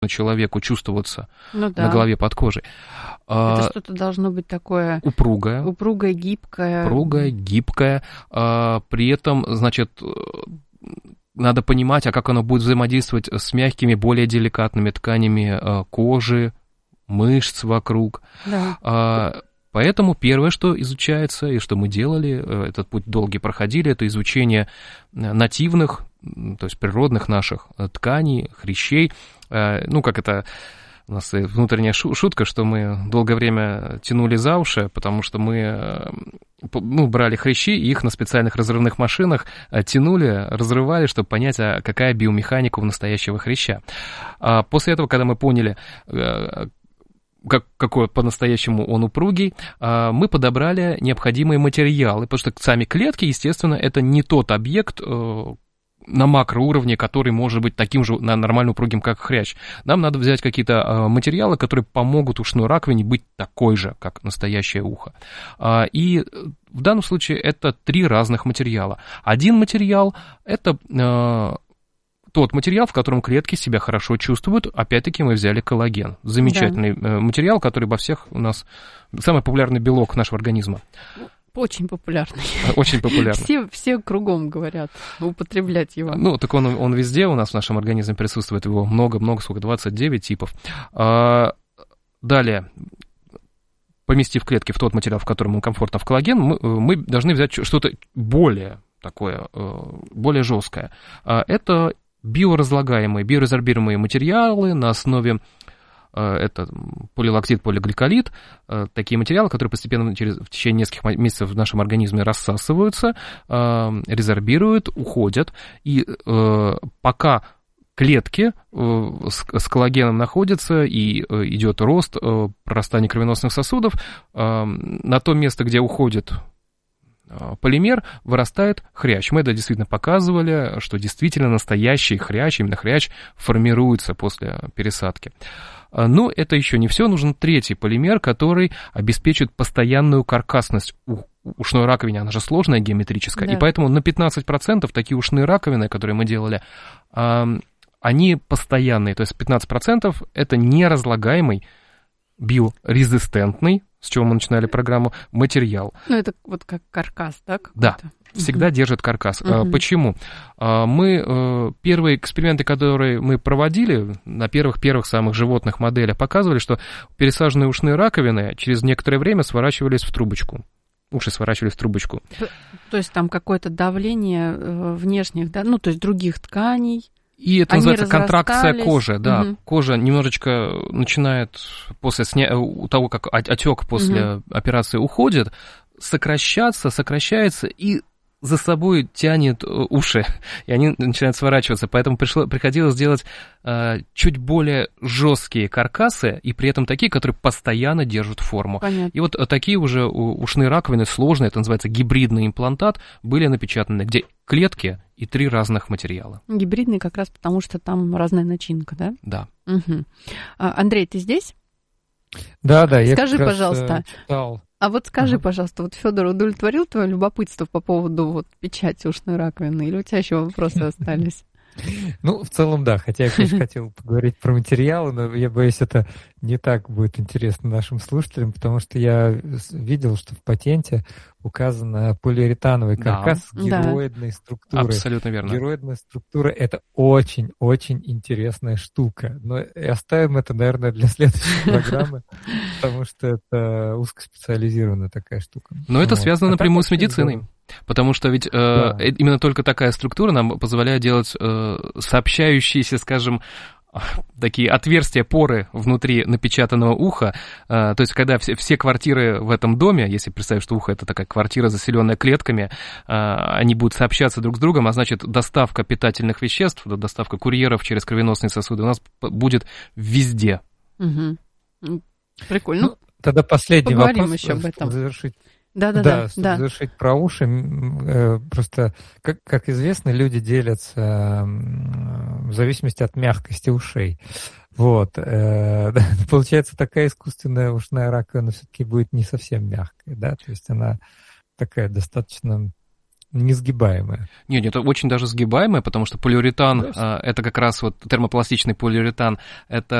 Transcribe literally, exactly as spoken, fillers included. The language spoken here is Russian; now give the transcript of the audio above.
человеку чувствоваться ну, да. на голове под кожей. Это а, что-то должно быть такое... Упругое. Упругое, гибкое. Упругое, гибкое. А, при этом, значит, надо понимать, а как оно будет взаимодействовать с мягкими, более деликатными тканями а, кожи, мышц вокруг. Да. А, поэтому первое, что изучается, и что мы делали, этот путь долгий проходили, это изучение нативных, то есть природных наших тканей, хрящей. Ну, как это у нас внутренняя шутка, что мы долгое время тянули за уши, потому что мы ну, брали хрящи и их на специальных разрывных машинах тянули, разрывали, чтобы понять, а какая биомеханика у настоящего хряща. А после этого, когда мы поняли, как, какой по-настоящему он упругий, мы подобрали необходимые материалы, потому что сами клетки, естественно, это не тот объект на макроуровне, который может быть таким же нормально упругим, как хрящ. Нам надо взять какие-то материалы, которые помогут ушной раковине быть такой же, как настоящее ухо. И в данном случае это три разных материала. Один материал – это тот материал, в котором клетки себя хорошо чувствуют. Опять-таки мы взяли коллаген. Замечательный да. материал, который во всех у нас самый популярный белок нашего организма. Очень популярный. Очень популярный. Все, все кругом говорят употреблять его. Ну, так он, он везде у нас в нашем организме присутствует, его много-много, сколько, двадцать девять типов. А, далее, поместив клетки в тот материал, в котором им комфортно, в коллаген, мы, мы должны взять что-то более такое, более жесткое. Это биоразлагаемые, биоразорбируемые материалы на основе это полилактид, полигликолид, такие материалы, которые постепенно через, в течение нескольких месяцев в нашем организме рассасываются, резорбируют, уходят, и пока клетки с коллагеном находятся и идет рост, прорастание кровеносных сосудов, на то место, где уходит полимер, вырастает хрящ. Мы это действительно показывали, что действительно настоящий хрящ, именно хрящ, формируется после пересадки. Но это еще не все. Нужен третий полимер, который обеспечит постоянную каркасность ушной раковины. Она же сложная, геометрическая. Да. И поэтому на пятнадцать процентов такие ушные раковины, которые мы делали, они постоянные. То есть пятнадцать процентов это неразлагаемый, биорезистентный, с чего мы начинали программу, материал. Ну, это вот как каркас, да? Какой-то? Да, всегда uh-huh. держит каркас. Uh-huh. Почему? Мы, первые эксперименты, которые мы проводили на первых-первых самых животных моделях, показывали, что пересаженные ушные раковины через некоторое время сворачивались в трубочку. Уши сворачивались в трубочку. То есть там какое-то давление внешних, да, ну, то есть других тканей. И это Они называется контракция кожи, да. Угу. Кожа немножечко начинает после сня... того, как отек после угу. операции уходит, сокращаться, сокращается и за собой тянет уши, и они начинают сворачиваться. Поэтому пришло, приходилось делать э, чуть более жесткие каркасы, и при этом такие, которые постоянно держат форму. Понятно. И вот такие уже ушные раковины сложные, это называется гибридный имплантат, были напечатаны, где клетки и три разных материала. Гибридный как раз потому, что там разная начинка, да? Да. Угу. А, Андрей, ты здесь? Да, да. Я Скажи, как раз пожалуйста. Читал. А вот скажи, ага. пожалуйста, вот Федор удовлетворил твое любопытство по поводу вот печати ушной раковины, или у тебя еще вопросы остались? Ну, в целом, да, хотя я, конечно, хотел поговорить про материалы, но я боюсь, это не так будет интересно нашим слушателям, потому что я видел, что в патенте указан полиуретановый каркас да. с героидной да. структурой. Абсолютно верно. Героидная структура — это очень-очень интересная штука. Но оставим это, наверное, для следующей программы, потому что это узкоспециализированная такая штука. Но это связано напрямую с медициной. Потому что ведь да. э, именно только такая структура нам позволяет делать э, сообщающиеся, скажем, такие отверстия, поры внутри напечатанного уха. Э, то есть когда все, все квартиры в этом доме, если представить, что ухо — это такая квартира, заселенная клетками, э, они будут сообщаться друг с другом, а значит доставка питательных веществ, доставка курьеров через кровеносные сосуды у нас будет везде. Угу. Прикольно. Ну, тогда последний Поговорим вопрос. Еще об этом. Завершить. Да, да, да, да. чтобы да. завершить про уши, просто, как, как известно, люди делятся в зависимости от мягкости ушей. Вот. Получается, такая искусственная ушная раковина все-таки будет не совсем мягкой, да, то есть она такая достаточно несгибаемая. Нет, это очень даже сгибаемая, потому что полиуретан, да, это как раз вот термопластичный полиуретан, это